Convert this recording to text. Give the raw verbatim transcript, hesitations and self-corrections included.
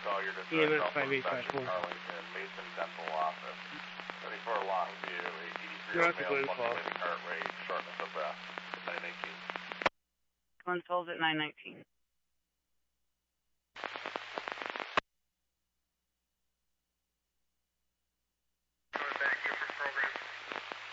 E M S five eight five four. Jurassic Lane Falls. One Souls at nine nineteen.